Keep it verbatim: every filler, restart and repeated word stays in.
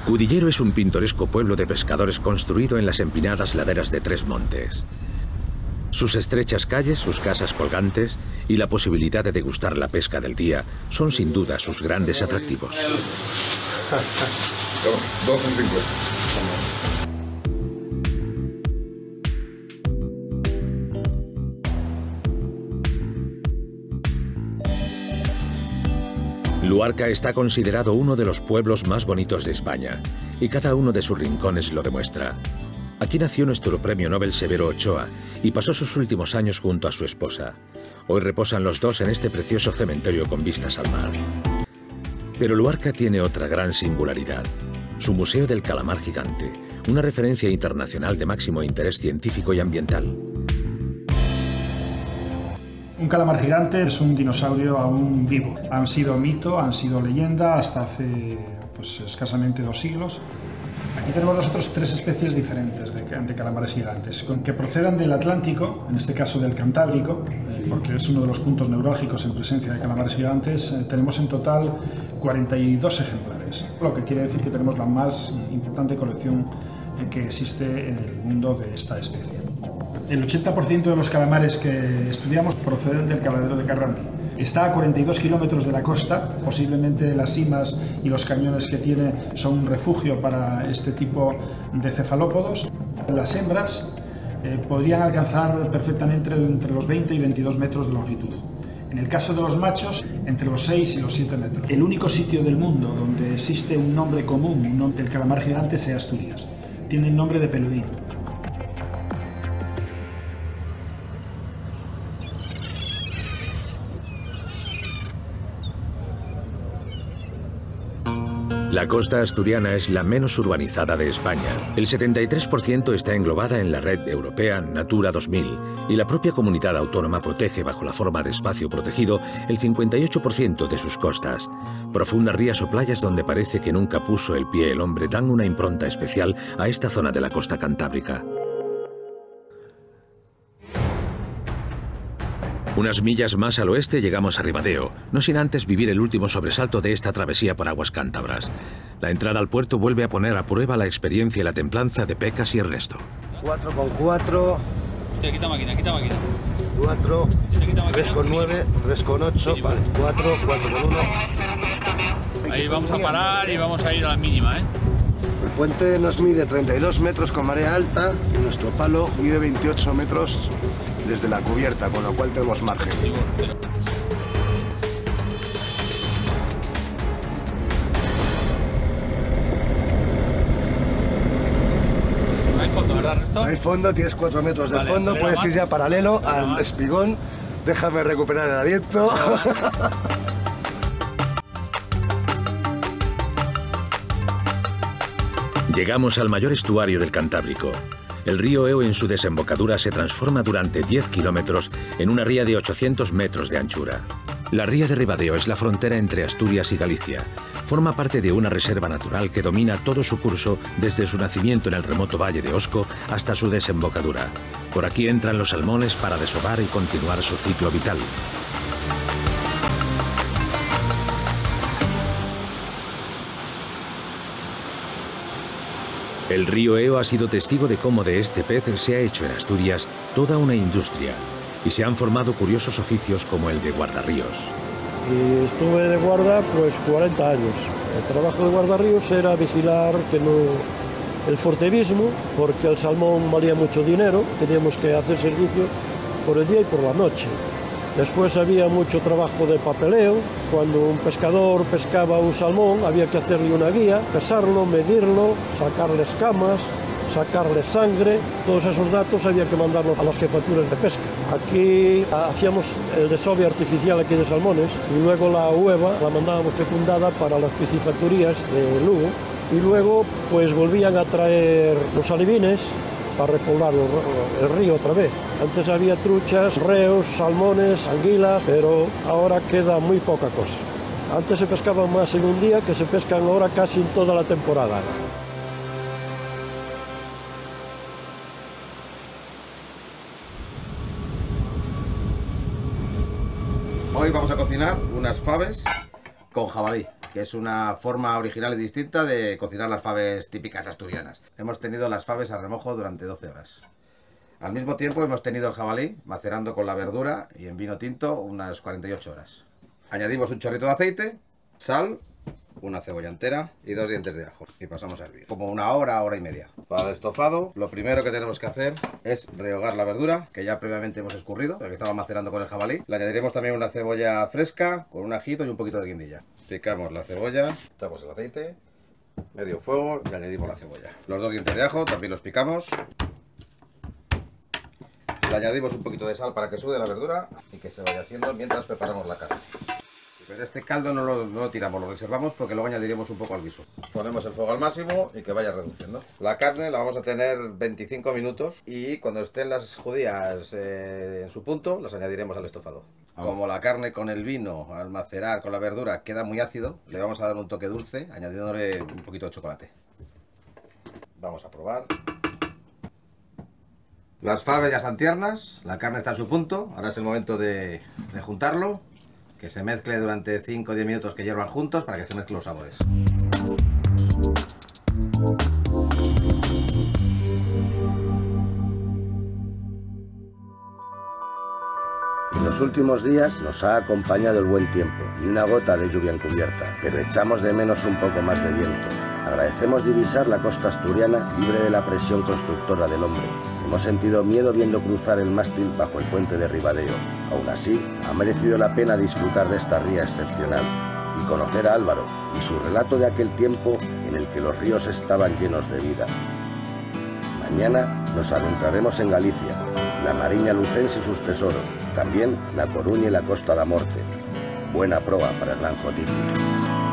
Cudillero es un pintoresco pueblo de pescadores construido en las empinadas laderas de Tres Montes. Sus estrechas calles, sus casas colgantes y la posibilidad de degustar la pesca del día son sin duda sus grandes atractivos. Luarca está considerado uno de los pueblos más bonitos de España, y cada uno de sus rincones lo demuestra. Aquí nació nuestro premio Nobel Severo Ochoa y pasó sus últimos años junto a su esposa. Hoy reposan los dos en este precioso cementerio con vistas al mar. Pero Luarca tiene otra gran singularidad: su Museo del Calamar Gigante, una referencia internacional de máximo interés científico y ambiental. Un calamar gigante es un dinosaurio aún vivo. Han sido mito, han sido leyenda hasta hace pues, escasamente dos siglos. Aquí tenemos nosotros tres especies diferentes de, de calamares gigantes, que procedan del Atlántico, en este caso del Cantábrico, porque es uno de los puntos neurálgicos en presencia de calamares gigantes. Tenemos en total cuarenta y dos ejemplares, lo que quiere decir que tenemos la más importante colección que existe en el mundo de esta especie. El ochenta por ciento de los calamares que estudiamos proceden del caladero de Carrandi. Está a cuarenta y dos kilómetros de la costa, posiblemente las simas y los cañones que tiene son un refugio para este tipo de cefalópodos. Las hembras eh, podrían alcanzar perfectamente entre los veinte y veintidós metros de longitud. En el caso de los machos, entre los seis y los siete metros. El único sitio del mundo donde existe un nombre común, un nombre del calamar gigante, es Asturias. Tiene el nombre de peludín. La costa asturiana es la menos urbanizada de España. El setenta y tres por ciento está englobada en la red europea Natura dos mil y la propia comunidad autónoma protege bajo la forma de espacio protegido el cincuenta y ocho por ciento de sus costas. Profundas rías o playas donde parece que nunca puso el pie el hombre dan una impronta especial a esta zona de la costa cantábrica. Unas millas más al oeste llegamos a Ribadeo, no sin antes vivir el último sobresalto de esta travesía por aguas cántabras. La entrada al puerto vuelve a poner a prueba la experiencia y la templanza de Pecas y Ernesto. cuatro con cuatro. Hostia, quita máquina, quita máquina. cuatro, tres con nueve, tres con ocho, vale, cuatro, cuatro con uno. Ahí vamos a parar y vamos a ir a la mínima, ¿eh? El puente nos mide treinta y dos metros con marea alta y nuestro palo mide veintiocho metros desde la cubierta, con lo cual tenemos margen. No hay fondo, ¿verdad, Ernesto? No hay fondo, tienes cuatro metros de vale, fondo, puedes más. ir ya paralelo Dale al más. espigón. Déjame recuperar el aliento. Llegamos al mayor estuario del Cantábrico. El río Eo en su desembocadura se transforma durante diez kilómetros en una ría de ochocientos metros de anchura. La ría de Ribadeo es la frontera entre Asturias y Galicia. Forma parte de una reserva natural que domina todo su curso desde su nacimiento en el remoto valle de Osco hasta su desembocadura. Por aquí entran los salmones para desovar y continuar su ciclo vital. El río Eo ha sido testigo de cómo de este pez se ha hecho en Asturias toda una industria y se han formado curiosos oficios como el de guardarríos. Y estuve de guarda pues cuarenta años. El trabajo de guardarríos era vigilar que no el forterismo, porque el salmón valía mucho dinero, teníamos que hacer servicio por el día y por la noche. Después había mucho trabajo de papeleo. Cuando un pescador pescaba un salmón había que hacerle una guía, pesarlo, medirlo, sacarle escamas, sacarle sangre. Todos esos datos había que mandarlos a las jefaturas de pesca. Aquí hacíamos el desove artificial aquí de salmones y luego la hueva la mandábamos fecundada para las piscifactorías de Lugo. Y luego pues volvían a traer los alevines para repoblar el río otra vez. Antes había truchas, reos, salmones, anguilas, pero ahora queda muy poca cosa. Antes se pescaban más en un día que se pescan ahora casi en toda la temporada. Hoy vamos a cocinar unas faves con jabalí. que es una forma original y distinta de cocinar las faves típicas asturianas. Hemos tenido las faves a remojo durante doce horas. Al mismo tiempo hemos tenido el jabalí macerando con la verdura y en vino tinto unas cuarenta y ocho horas. Añadimos un chorrito de aceite, sal, una cebolla entera y dos dientes de ajo y pasamos a hervir. Como una hora, hora y media. Para el estofado, lo primero que tenemos que hacer es rehogar la verdura, que ya previamente hemos escurrido, la que estaba macerando con el jabalí. Le añadiremos también una cebolla fresca con un ajito y un poquito de guindilla. Picamos la cebolla, echamos el aceite, medio fuego y añadimos la cebolla. Los dos dientes de ajo también los picamos. Le añadimos un poquito de sal para que sude la verdura y que se vaya haciendo mientras preparamos la carne. Pero este caldo no lo, no lo tiramos, lo reservamos porque luego añadiremos un poco al guiso. Ponemos el fuego al máximo y que vaya reduciendo. La carne la vamos a tener veinticinco minutos y cuando estén las judías eh, en su punto, las añadiremos al estofado. Como la carne con el vino, al macerar con la verdura, queda muy ácido, le vamos a dar un toque dulce añadiéndole un poquito de chocolate. Vamos a probar. Las faves ya están tiernas, la carne está en su punto, ahora es el momento de, de juntarlo. Que se mezcle durante cinco o diez minutos, que hiervan juntos para que se mezclen los sabores. En los últimos días nos ha acompañado el buen tiempo y una gota de lluvia encubierta, pero echamos de menos un poco más de viento. Agradecemos divisar la costa asturiana libre de la presión constructora del hombre. Hemos sentido miedo viendo cruzar el mástil bajo el puente de Ribadeo. Aún así, ha merecido la pena disfrutar de esta ría excepcional y conocer a Álvaro y su relato de aquel tiempo en el que los ríos estaban llenos de vida. Mañana nos adentraremos en Galicia, la Mariña Lucense y sus tesoros, también La Coruña y la Costa da Morte. Buena proa para Hernán Jotito.